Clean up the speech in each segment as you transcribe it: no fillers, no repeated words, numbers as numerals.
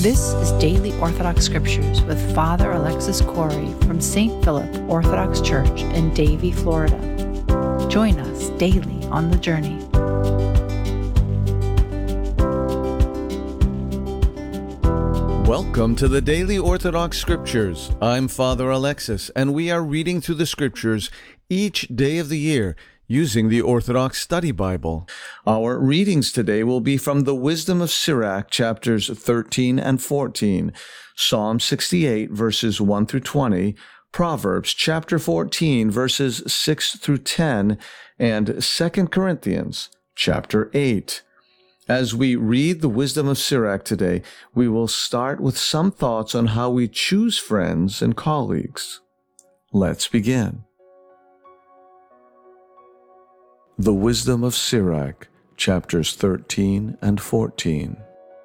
This is Daily Orthodox Scriptures with Father Alexis Corey from St. Philip Orthodox Church in Davie, Florida. Join us daily on the journey. Welcome to the Daily Orthodox Scriptures. I'm Father Alexis, and we are reading through the Scriptures each day of the year using the Orthodox Study Bible. Our readings today will be from the Wisdom of Sirach, chapters 13 and 14, Psalm 68, verses 1 through 20, Proverbs chapter 14, verses 6 through 10, and 2 Corinthians chapter 8. As we read the Wisdom of Sirach today, we will start with some thoughts on how we choose friends and colleagues. Let's begin. The Wisdom of Sirach, chapters 13 and 14.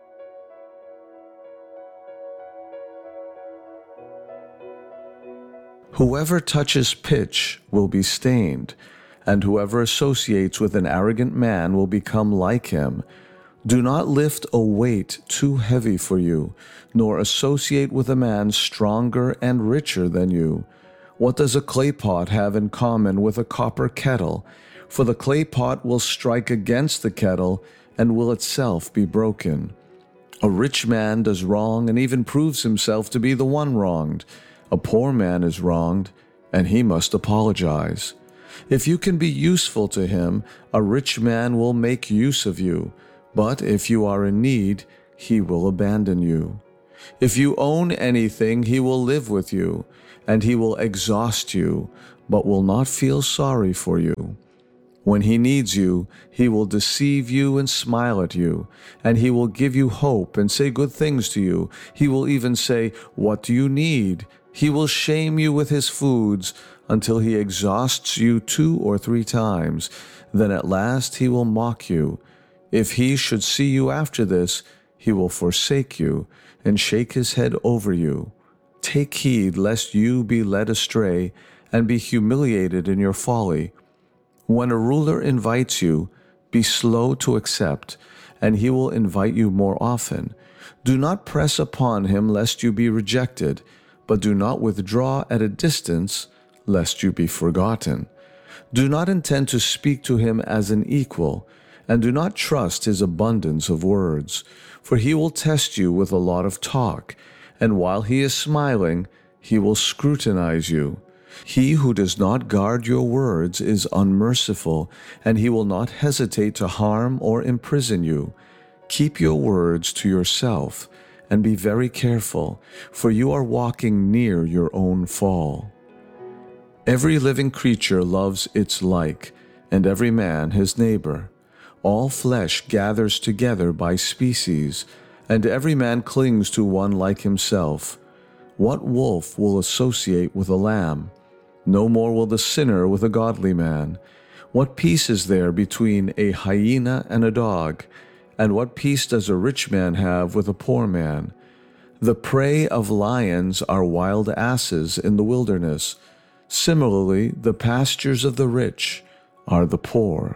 Whoever touches pitch will be stained, and whoever associates with an arrogant man will become like him. Do not lift a weight too heavy for you, nor associate with a man stronger and richer than you. What does a clay pot have in common with a copper kettle? For the clay pot will strike against the kettle and will itself be broken. A rich man does wrong and even proves himself to be the one wronged. A poor man is wronged, and he must apologize. If you can be useful to him, a rich man will make use of you. But if you are in need, he will abandon you. If you own anything, he will live with you, and he will exhaust you, but will not feel sorry for you. When he needs you, he will deceive you and smile at you, and he will give you hope and say good things to you. He will even say, "What do you need?" He will shame you with his foods until he exhausts you 2 or 3 times. Then at last he will mock you. If he should see you after this, he will forsake you and shake his head over you. Take heed lest you be led astray and be humiliated in your folly. When a ruler invites you, be slow to accept, and he will invite you more often. Do not press upon him lest you be rejected, but do not withdraw at a distance lest you be forgotten. Do not intend to speak to him as an equal, and do not trust his abundance of words, for he will test you with a lot of talk, and while he is smiling, he will scrutinize you. He who does not guard your words is unmerciful, and he will not hesitate to harm or imprison you. Keep your words to yourself, and be very careful, for you are walking near your own fall. Every living creature loves its like, and every man his neighbor. All flesh gathers together by species, and every man clings to one like himself. What wolf will associate with a lamb? No more will the sinner with a godly man. What peace is there between a hyena and a dog? And what peace does a rich man have with a poor man? The prey of lions are wild asses in the wilderness. Similarly, the pastures of the rich are the poor.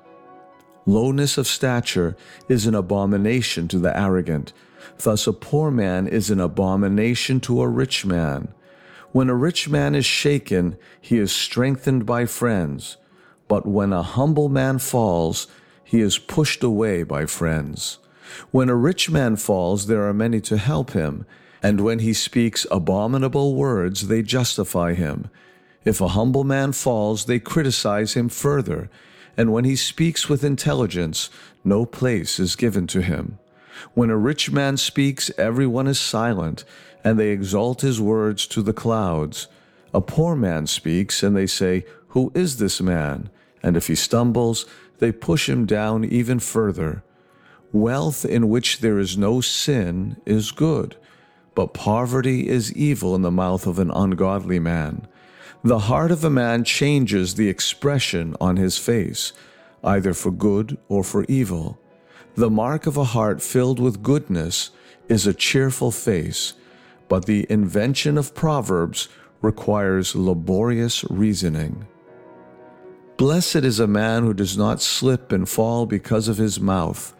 Lowness of stature is an abomination to the arrogant. Thus a poor man is an abomination to a rich man. When a rich man is shaken, he is strengthened by friends. But when a humble man falls, he is pushed away by friends. When a rich man falls, there are many to help him, and when he speaks abominable words, they justify him. If a humble man falls, they criticize him further, and when he speaks with intelligence, no place is given to him. When a rich man speaks, everyone is silent, and they exalt his words to the clouds. A poor man speaks, and they say, "Who is this man?" And if he stumbles, they push him down even further. Wealth in which there is no sin is good, but poverty is evil in the mouth of an ungodly man. The heart of a man changes the expression on his face, either for good or for evil. The mark of a heart filled with goodness is a cheerful face, but the invention of proverbs requires laborious reasoning. Blessed is a man who does not slip and fall because of his mouth,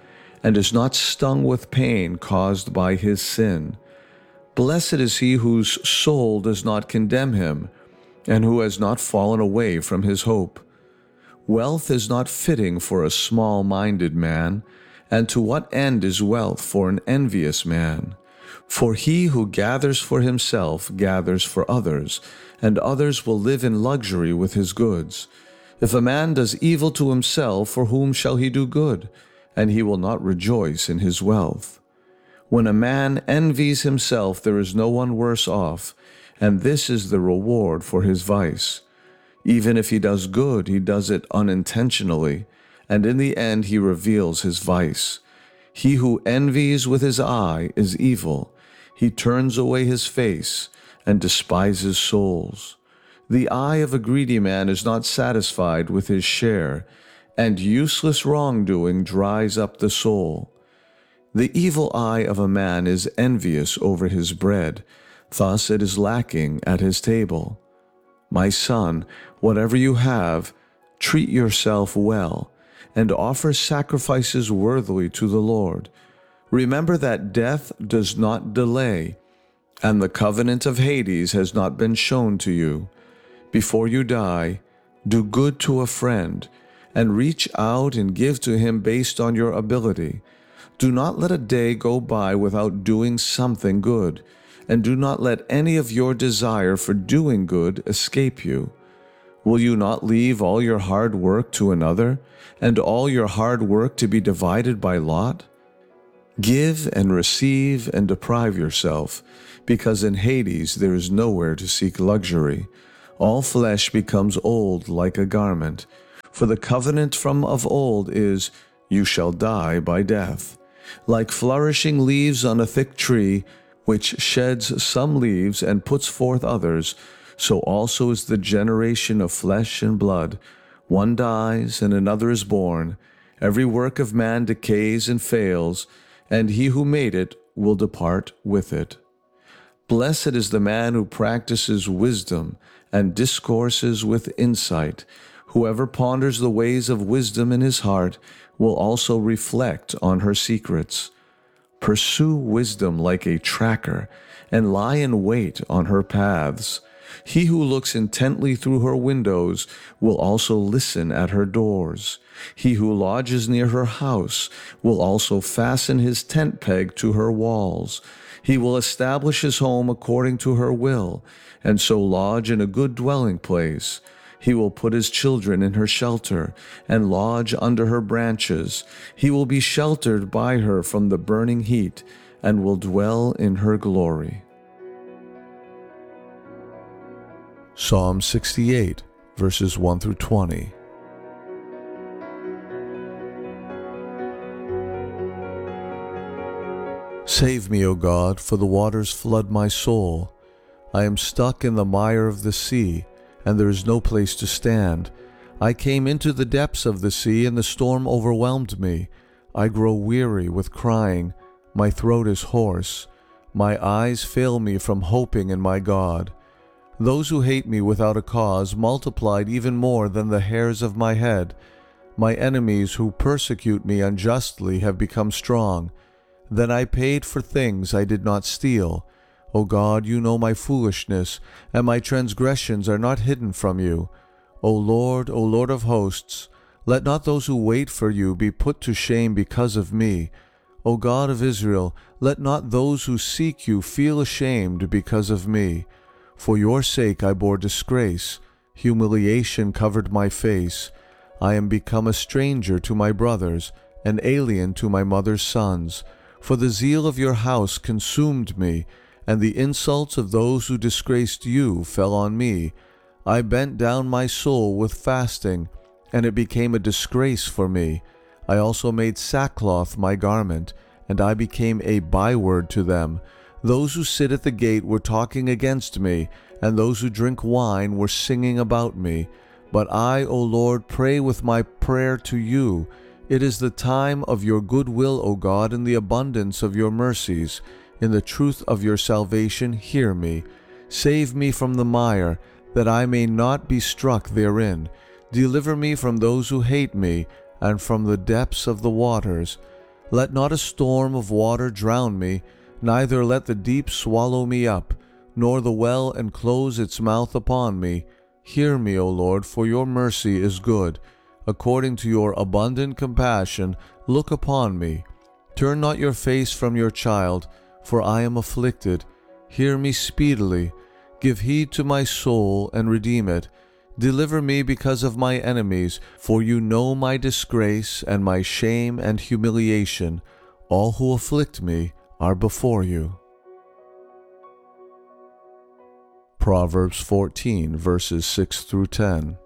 and is not stung with pain caused by his sin. Blessed is he whose soul does not condemn him, and who has not fallen away from his hope. Wealth is not fitting for a small-minded man, and to what end is wealth for an envious man? For he who gathers for himself gathers for others, and others will live in luxury with his goods. If a man does evil to himself, for whom shall he do good? And he will not rejoice in his wealth. When a man envies himself, there is no one worse off, and this is the reward for his vice. Even if he does good, he does it unintentionally, and in the end he reveals his vice. He who envies with his eye is evil. He turns away his face and despises souls. The eye of a greedy man is not satisfied with his share, and useless wrongdoing dries up the soul. The evil eye of a man is envious over his bread, thus it is lacking at his table. My son, whatever you have, treat yourself well, and offer sacrifices worthily to the Lord. Remember that death does not delay, and the covenant of Hades has not been shown to you. Before you die, do good to a friend, and reach out and give to him based on your ability. Do not let a day go by without doing something good, and do not let any of your desire for doing good escape you. Will you not leave all your hard work to another, and all your hard work to be divided by lot? Give and receive and deprive yourself, because in Hades there is nowhere to seek luxury. All flesh becomes old like a garment. For the covenant from of old is, you shall die by death. Like flourishing leaves on a thick tree, which sheds some leaves and puts forth others, so also is the generation of flesh and blood. One dies and another is born. Every work of man decays and fails, and he who made it will depart with it. Blessed is the man who practices wisdom and discourses with insight. Whoever ponders the ways of wisdom in his heart will also reflect on her secrets. Pursue wisdom like a tracker, and lie in wait on her paths. He who looks intently through her windows will also listen at her doors. He who lodges near her house will also fasten his tent peg to her walls. He will establish his home according to her will, and so lodge in a good dwelling place. He will put his children in her shelter, and lodge under her branches. He will be sheltered by her from the burning heat, and will dwell in her glory. Psalm 68, verses 1 through 20. Save me, O God, for the waters flood my soul. I am stuck in the mire of the sea, and there is no place to stand. I came into the depths of the sea, and the storm overwhelmed me. I grow weary with crying. My throat is hoarse. My eyes fail me from hoping in my God. Those who hate me without a cause multiplied even more than the hairs of my head. My enemies who persecute me unjustly have become strong. Then I paid for things I did not steal. O God, you know my foolishness, and my transgressions are not hidden from you. O Lord of hosts, let not those who wait for you be put to shame because of me. O God of Israel, let not those who seek you feel ashamed because of me. For your sake I bore disgrace. Humiliation covered my face. I am become a stranger to my brothers, an alien to my mother's sons. For the zeal of your house consumed me, and the insults of those who disgraced you fell on me. I bent down my soul with fasting, and it became a disgrace for me. I also made sackcloth my garment, and I became a byword to them. Those who sit at the gate were talking against me, and those who drink wine were singing about me. But I, O Lord, pray with my prayer to you. It is the time of your goodwill, O God, in the abundance of your mercies. In the truth of your salvation, hear me. Save me from the mire, that I may not be struck therein. Deliver me from those who hate me, and from the depths of the waters. Let not a storm of water drown me, neither let the deep swallow me up, nor the well enclose its mouth upon me. Hear me, O Lord, for your mercy is good. According to your abundant compassion, look upon me. Turn not your face from your child, for I am afflicted. Hear me speedily. Give heed to my soul, and redeem it. Deliver me because of my enemies, for you know my disgrace and my shame and humiliation. All who afflict me are before you. Proverbs 14, verses 6 through 10.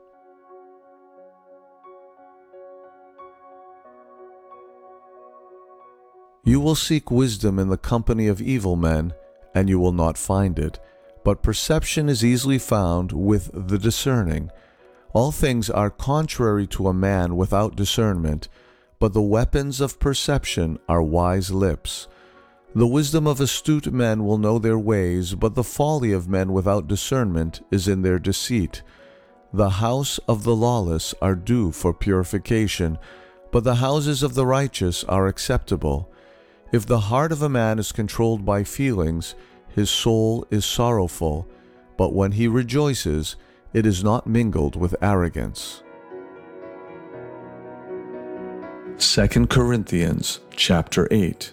You will seek wisdom in the company of evil men, and you will not find it. But perception is easily found with the discerning. All things are contrary to a man without discernment, but the weapons of perception are wise lips. The wisdom of astute men will know their ways, but the folly of men without discernment is in their deceit. The house of the lawless are due for purification, but the houses of the righteous are acceptable. If the heart of a man is controlled by feelings, his soul is sorrowful, but when he rejoices, it is not mingled with arrogance. 2 Corinthians chapter 8.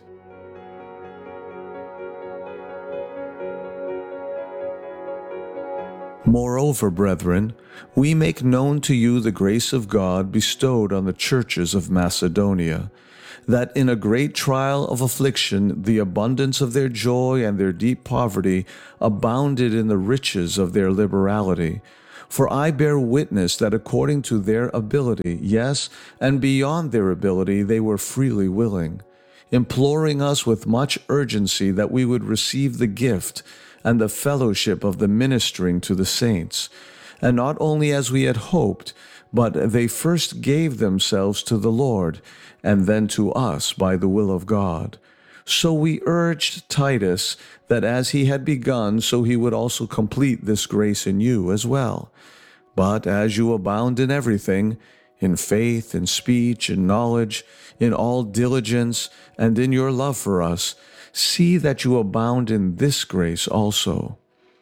Moreover, brethren, we make known to you the grace of God bestowed on the churches of Macedonia, that in a great trial of affliction the abundance of their joy and their deep poverty abounded in the riches of their liberality. For I bear witness that according to their ability, yes, and beyond their ability, they were freely willing, imploring us with much urgency that we would receive the gift and the fellowship of the ministering to the saints. And not only as we had hoped, but they first gave themselves to the Lord, and then to us by the will of God. So we urged Titus that as he had begun, so he would also complete this grace in you as well. But as you abound in everything, in faith, in speech, in knowledge, in all diligence, and in your love for us, see that you abound in this grace also.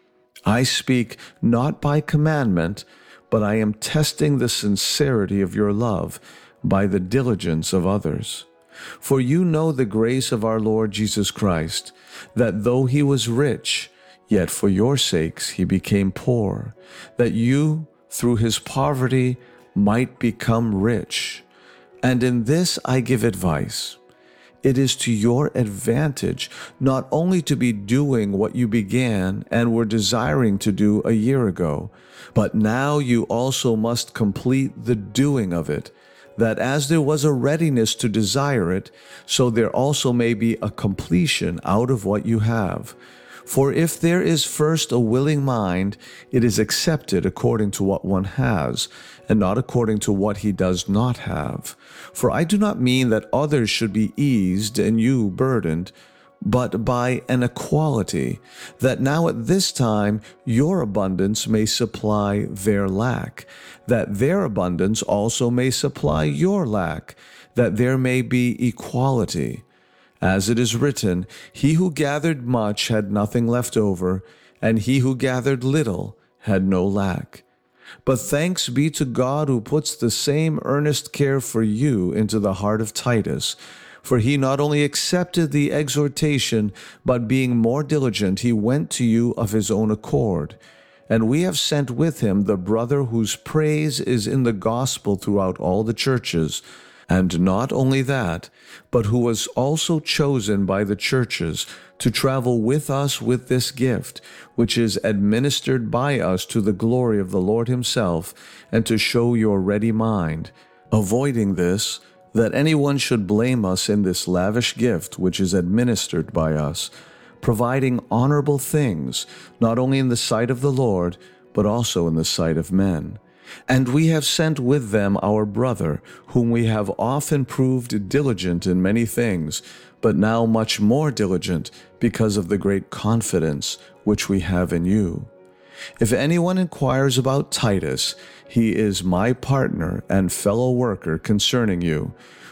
I speak not by commandment, but I am testing the sincerity of your love by the diligence of others. For you know the grace of our Lord Jesus Christ, that though he was rich, yet for your sakes he became poor, that you, through his poverty, might become rich. And in this I give advice. It is to your advantage not only to be doing what you began and were desiring to do a year ago, but now you also must complete the doing of it, that as there was a readiness to desire it, so there also may be a completion out of what you have. For if there is first a willing mind, it is accepted according to what one has, and not according to what he does not have. For I do not mean that others should be eased and you burdened, but by an equality, that now at this time your abundance may supply their lack, that their abundance also may supply your lack, that there may be equality. As it is written, he who gathered much had nothing left over, and he who gathered little had no lack. But thanks be to God who puts the same earnest care for you into the heart of Titus. For he not only accepted the exhortation, but being more diligent, he went to you of his own accord. And we have sent with him the brother whose praise is in the gospel throughout all the churches. And not only that, but who was also chosen by the churches to travel with us with this gift, which is administered by us to the glory of the Lord himself, and to show your ready mind, avoiding this, that anyone should blame us in this lavish gift which is administered by us, providing honorable things, not only in the sight of the Lord, but also in the sight of men. And we have sent with them our brother, whom we have often proved diligent in many things, but now much more diligent because of the great confidence which we have in you. If anyone inquires about Titus, he is my partner and fellow worker concerning you.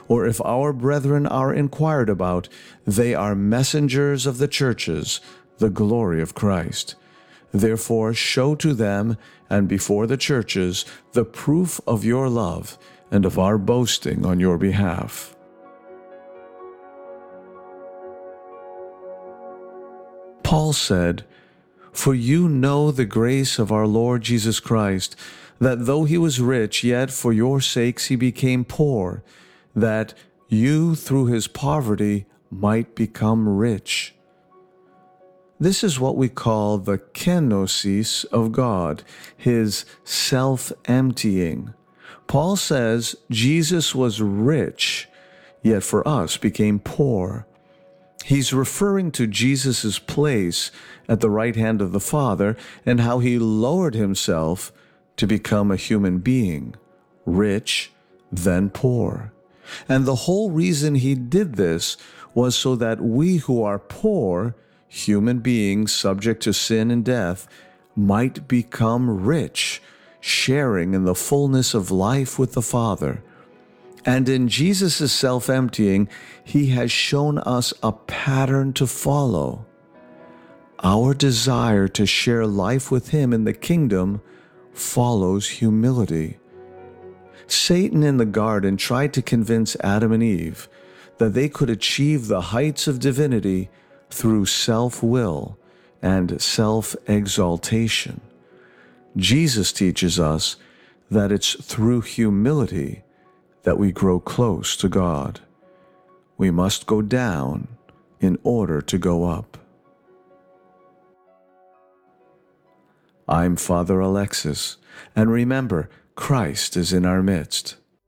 or if our brethren are inquired about, they are messengers of the churches, the glory of Christ. Therefore show to them and before the churches the proof of your love and of our boasting on your behalf. Paul said, "For you know the grace of our Lord Jesus Christ, that though he was rich, yet for your sakes he became poor, that you through his poverty might become rich." This is what we call the kenosis of God, his self-emptying. Paul says Jesus was rich, yet for us became poor. He's referring to Jesus' place at the right hand of the Father and how he lowered himself to become a human being, rich, then poor. And the whole reason he did this was so that we who are poor, human beings subject to sin and death, might become rich, sharing in the fullness of life with the Father. And in Jesus' self-emptying, he has shown us a pattern to follow. Our desire to share life with him in the kingdom follows humility. Satan in the garden tried to convince Adam and Eve that they could achieve the heights of divinity through self-will and self-exaltation. Jesus teaches us that it's through humility that we grow close to God. We must go down in order to go up. I'm Father Alexis, and remember, Christ is in our midst.